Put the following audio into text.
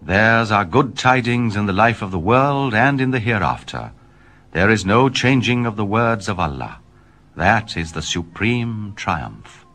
Theirs are good tidings in the life of the world and in the hereafter. There is no changing of the words of Allah. That is the supreme triumph.